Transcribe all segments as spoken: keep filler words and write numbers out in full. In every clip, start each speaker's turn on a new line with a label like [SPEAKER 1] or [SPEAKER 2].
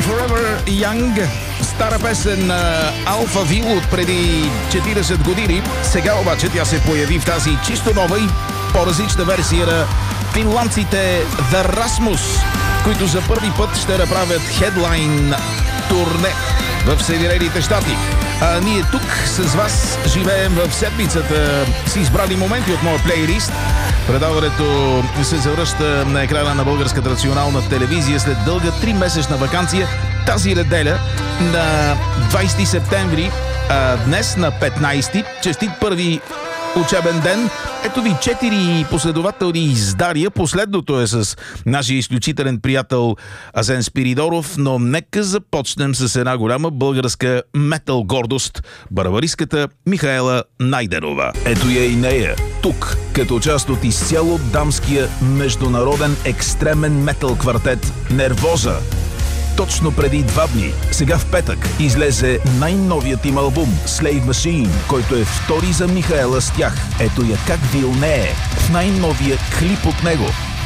[SPEAKER 1] Forever Young, стара песен на Алфа Вил от преди четиридесет години. Сега обаче тя се появи в тази чисто нова и по-различна версия на финландците The Rasmus, които за първи път ще направят хедлайн турне в Съединените щати. А ние тук с вас живеем в седмицата с избрани моменти от моя плейлист. Предаването се завръща на екрана на Българската национална телевизия след дълга три-месечна ваканция тази неделя на двайсети септември, а днес на петнайсети. Честит първи учебен ден. Ето ви четири последователни издания. Последното е с нашия изключителен приятел Асен Спиридоров, но нека започнем с една голяма българска метал гордост – барабаристката Михаела Найденова. Ето я и нея, тук, като част от изцяло дамския международен екстремен метал квартет Нервоза. Точно преди два дни, сега в петък, излезе най-новият им албум Slave Machine, който е втори за Михаела с тях. Ето я как вилнее в най-новия клип от него.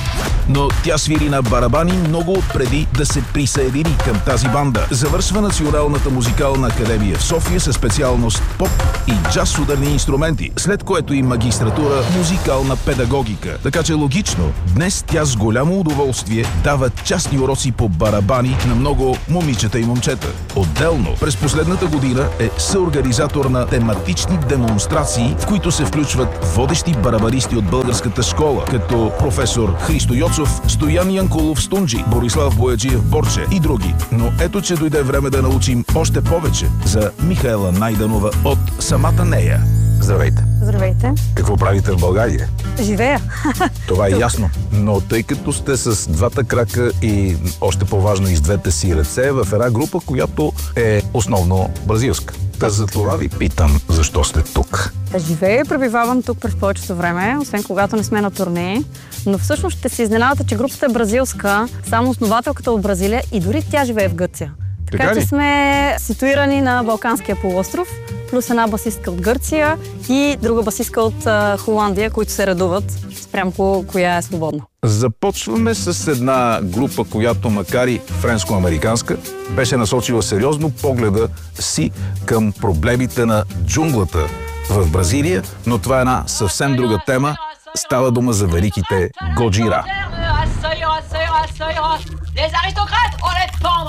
[SPEAKER 1] Но тя свири на барабани много преди да се присъедини към тази банда. Завършва Националната музикална академия в София със специалност поп и джаз ударни инструменти, след което и магистратура музикална педагогика. Така че логично, днес тя с голямо удоволствие дава частни уроци по барабани на много момичета и момчета. Отделно, през последната година е съорганизатор на тематични демонстрации, в които се включват водещи барабаристи от българската школа, като професор Христо Йоцов, Стоян Янкулов Стунджи, Борислав Бояджиев Борче и други. Но ето, че дойде време да научим още повече за Михаела Найденова от самата нея.
[SPEAKER 2] Здравейте!
[SPEAKER 3] Здравейте!
[SPEAKER 2] Какво правите в България?
[SPEAKER 3] Живея!
[SPEAKER 2] Това е ясно, но тъй като сте с двата крака и още по-важно и с двете си ръце в една група, която е основно бразилска. Та за това ви питам, защо сте тук?
[SPEAKER 3] Живея и пребивавам тук през повечето време, освен когато не сме на турне. Но всъщност ще се изненадате, че групата е бразилска, само основателката от Бразилия и дори тя живее в Гърция. Така, така че сме ситуирани на Балканския полуостров, плюс една басистка от Гърция и друга басистка от а, Холандия, които се редуват спрямо ко, коя е свободна.
[SPEAKER 2] Започваме с една група, която макар и френско-американска, беше насочила сериозно погледа си към проблемите на джунглата в Бразилия, но това е една съвсем друга тема. Става дума за великите Годжира.